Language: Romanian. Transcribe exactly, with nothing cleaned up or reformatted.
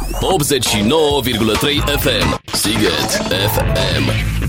optzeci și nouă virgulă trei F M. Sighet F M.